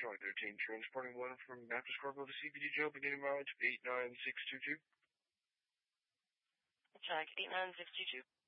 Charlie 13, transporting one from Baptist Corporal to CPD Joe, beginning mileage 89622. Check 89622.